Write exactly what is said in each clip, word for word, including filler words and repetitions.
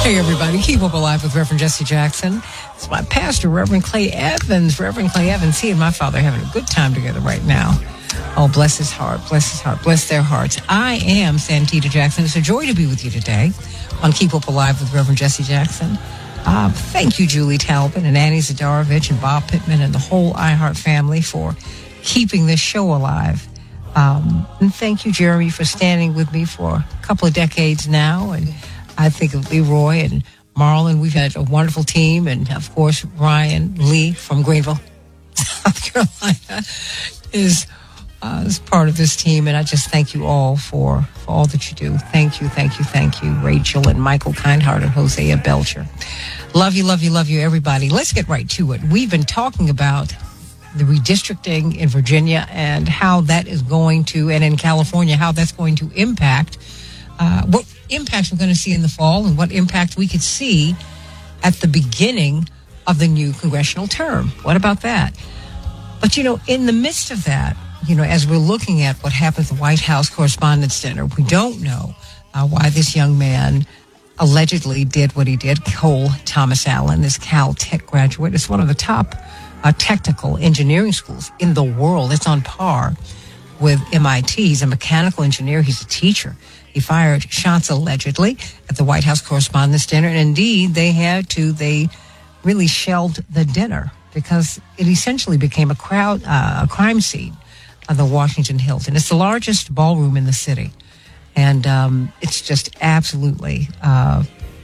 Hey, everybody. Keep Up Alive with Reverend Jesse Jackson. It's my pastor, Reverend Clay Evans. Reverend Clay Evans, he and my father are having a good time together right now. Oh, bless his heart, bless his heart, bless their hearts. I am Santita Jackson. It's a joy to be with you today on Keep Up Alive with Reverend Jesse Jackson. Uh, thank you, Julie Talbot and Annie Zadarovich and Bob Pittman and the whole iHeart family for keeping this show alive. Um, and thank you, Jeremy, for standing with me for a couple of decades now. And I think of Leroy and Marlon. We've had a wonderful team. And, of course, Ryan Lee from Greenville, South Carolina, is, uh, is part of this team. And I just thank you all for, for all that you do. Thank you, thank you, thank you, Rachel and Michael Kindheart and Hosea Belcher. Love you, love you, love you, everybody. Let's get right to it. We've been talking about the redistricting in Virginia and how that is going to, and in California, how that's going to impact, uh, what impact we're going to see in the fall and what impact we could see at the beginning of the new congressional term. What about that? But, you know, in the midst of that, you know, as we're looking at what happened at the White House Correspondents' Center, we don't know uh, why this young man allegedly did what he did. Cole Thomas Allen, this Caltech graduate, is one of the top uh, technical engineering schools in the world. It's on par with M I T. He's a mechanical engineer. He's a teacher. He fired shots allegedly at the White House Correspondents' Dinner. And indeed, they had to, they really shelved the dinner because it essentially became a crowd, uh, a crime scene of the Washington Hilton. It's the largest ballroom in the city. And um, it's just absolutely uh,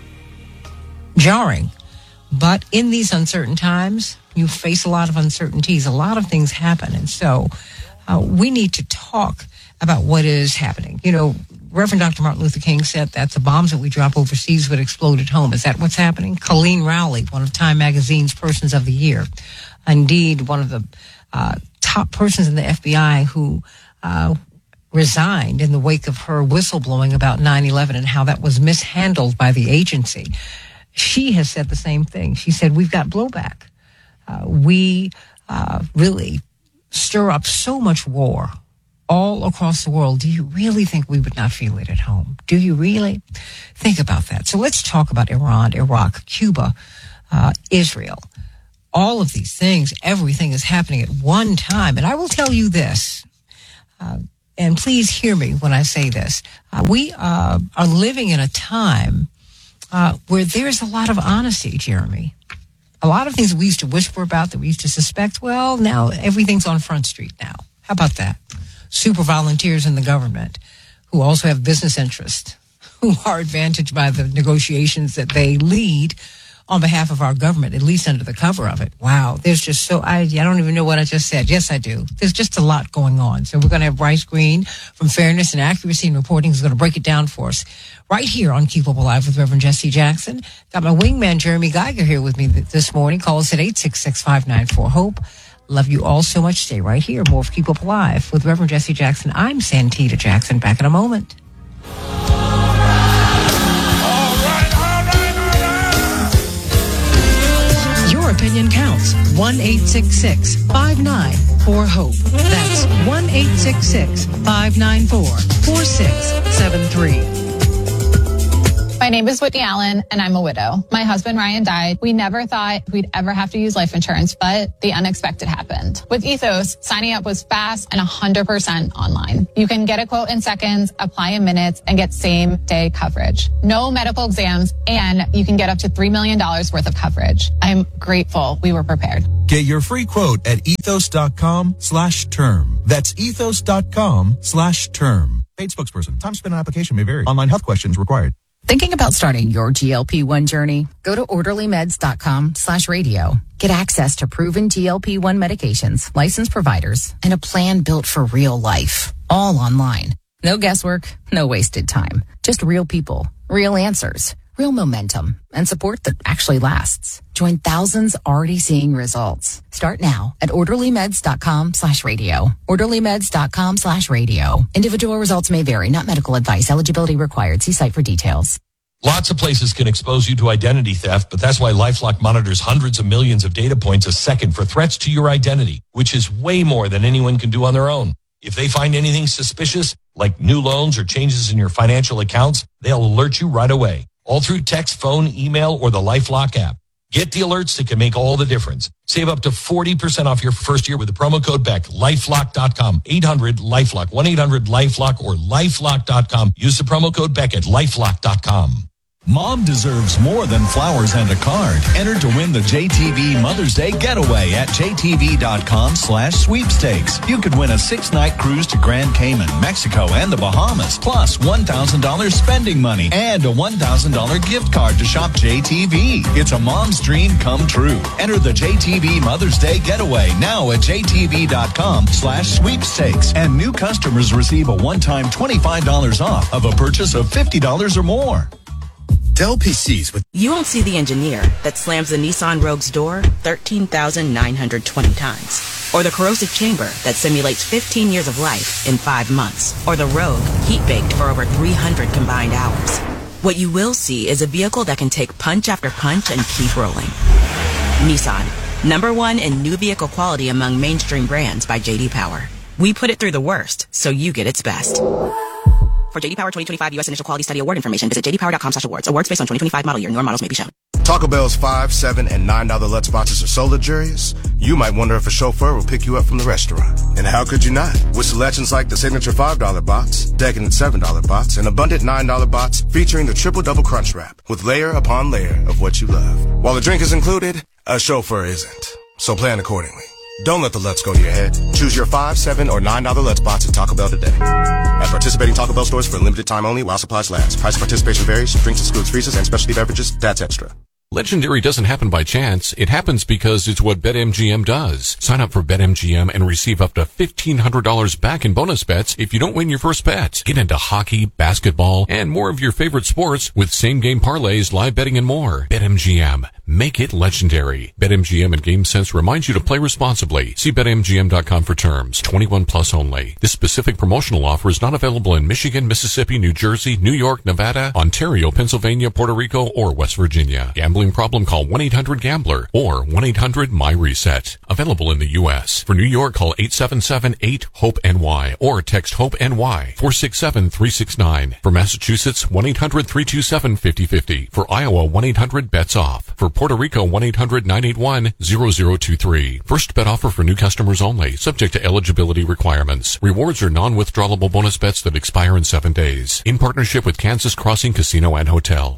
jarring. But in these uncertain times, you face a lot of uncertainties. A lot of things happen. And so uh, we need to talk about what is happening. You know, Reverend Doctor Martin Luther King said that the bombs that we drop overseas would explode at home. Is that what's happening? Colleen Rowley, one of Time Magazine's Persons of the Year. Indeed, one of the uh, top persons in the F B I who uh, resigned in the wake of her whistleblowing about nine eleven and how that was mishandled by the agency. She has said the same thing. She said, we've got blowback. Uh, we uh, really stir up so much war all across the world. Do you really think we would not feel it at home? Do you really? Think about that. So let's talk about Iran, Iraq, Cuba, uh, Israel. All of these things, everything is happening at one time. And I will tell you this, uh, and please hear me when I say this. Uh, we uh, are living in a time uh, where there's a lot of honesty, Jeremy. A lot of things we used to whisper about that we used to suspect, well, now everything's on Front Street now. How about that? Super volunteers in the government who also have business interests, who are advantaged by the negotiations that they lead on behalf of our government, at least under the cover of it. Wow, there's just so, I, I don't even know what I just said. Yes, I do. There's just a lot going on. So we're going to have Bryce Green from Fairness and Accuracy in Reporting who's going to break it down for us right here on Keep Up Alive with Reverend Jesse Jackson. Got my wingman, Jeremy Geiger, here with me this morning. Call us at eight six six, five nine four, HOPE. Love you all so much. Stay right here. More of Keep Up Alive with Reverend Jesse Jackson. I'm Santita Jackson. Back in a moment. Your opinion counts. one eight six six, five nine four, HOPE. That's one eight six six, five nine four, four six seven three. My name is Whitney Allen, and I'm a widow. My husband, Ryan, died. We never thought we'd ever have to use life insurance, but the unexpected happened. With Ethos, signing up was fast and one hundred percent online. You can get a quote in seconds, apply in minutes, and get same-day coverage. No medical exams, and you can get up to three million dollars worth of coverage. I'm grateful we were prepared. Get your free quote at ethos.com slash term. That's ethos.com slash term. Paid spokesperson. Time spent on application may vary. Online health questions required. Thinking about starting your G L P one journey? Go to orderlymeds.com slash radio. Get access to proven G L P one medications, licensed providers, and a plan built for real life. All online. No guesswork, no wasted time. Just real people, real answers, real momentum, and support that actually lasts. Join thousands already seeing results. Start now at orderlymeds.com slash radio. orderlymeds.com slash radio. Individual results may vary, not medical advice. Eligibility required. See site for details. Lots of places can expose you to identity theft, but that's why LifeLock monitors hundreds of millions of data points a second for threats to your identity, which is way more than anyone can do on their own. If they find anything suspicious, like new loans or changes in your financial accounts, they'll alert you right away. all through text, phone, email, or the LifeLock app. Get the alerts that can make all the difference. Save up to forty percent off your first year with the promo code Beck. lifelock dot com. eight hundred LifeLock. one eight hundred LifeLock or lifelock dot com. Use the promo code Beck at lifelock dot com. Mom deserves more than flowers and a card. Enter to win the J T V Mother's Day Getaway at J T V dot com slash sweepstakes. You could win a six-night cruise to Grand Cayman, Mexico, and the Bahamas, plus one thousand dollars spending money and a one thousand dollars gift card to shop J T V. It's a mom's dream come true. Enter the J T V Mother's Day Getaway now at J T V dot com slash sweepstakes. And new customers receive a one-time twenty-five dollars off of a purchase of fifty dollars or more. Dell P Cs with... You won't see the engineer that slams the Nissan Rogue's door thirteen thousand nine hundred twenty times. Or the corrosive chamber that simulates fifteen years of life in five months. Or the Rogue heat-baked for over three hundred combined hours. What you will see is a vehicle that can take punch after punch and keep rolling. Nissan, number one in new vehicle quality among mainstream brands by J D Power. We put it through the worst, so you get its best. For J D Power twenty twenty-five U S Initial Quality Study Award information, visit j d power dot com slash awards. Awards based on twenty twenty-five model year. Newer models may be shown. Taco Bell's five, seven, and nine dollar Lutz boxes are so luxurious, you might wonder if a chauffeur will pick you up from the restaurant. And how could you not? With selections like the signature five dollar box, decadent seven dollar box, and abundant nine dollar box featuring the triple double crunch wrap with layer upon layer of what you love. While the drink is included, a chauffeur isn't. So plan accordingly. Don't let the Lutz go to your head. Choose your five, seven, or nine dollar Lutz box at Taco Bell today. At participating Taco Bell stores for a limited time only while supplies last. Price of participation varies. Drinks excludes freezers and specialty beverages. That's extra. Legendary doesn't happen by chance. It happens because it's what BetMGM does. Sign up for BetMGM and receive up to fifteen hundred dollars back in bonus bets if you don't win your first bet. Get into hockey, basketball, and more of your favorite sports with same-game parlays, live betting, and more. BetMGM. Make it legendary. BetMGM and GameSense remind you to play responsibly. See Bet M G M dot com for terms. twenty-one plus only. This specific promotional offer is not available in Michigan, Mississippi, New Jersey, New York, Nevada, Ontario, Pennsylvania, Puerto Rico, or West Virginia. Gambling problem? Call one eight hundred gambler or one eight hundred my reset. Available in the U S. For New York, call eight seven seven eight hope N Y or text HOPE-NY four six seven three six nine. For Massachusetts, one eight hundred three two seven five zero five zero. For Iowa, one eight hundred bets off. For Puerto Rico, one eight hundred nine eight one zero zero two three. First bet offer for new customers only, subject to eligibility requirements. Rewards are non-withdrawable bonus bets that expire in seven days. In partnership with Kansas Crossing Casino and Hotel.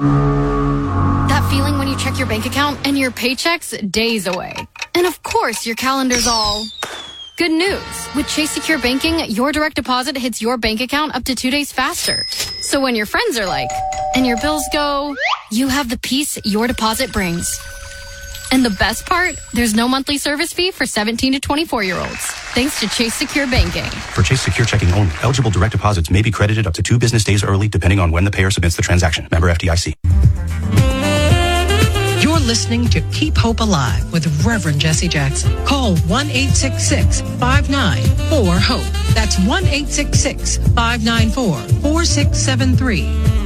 That feeling when you check your bank account and your paycheck's days away. And of course, your calendar's all... Good news. With Chase Secure Banking, your direct deposit hits your bank account up to two days faster. So when your friends are like, and your bills go, you have the peace your deposit brings. And the best part, there's no monthly service fee for seventeen to twenty-four year olds. Thanks to Chase Secure Banking. For Chase Secure Checking only, eligible direct deposits may be credited up to two business days early depending on when the payer submits the transaction. Member F D I C. You're listening to Keep Hope Alive with Reverend Jesse Jackson. Call one eight six six five nine four HOPE. That's one eight six six five nine four four six seven three.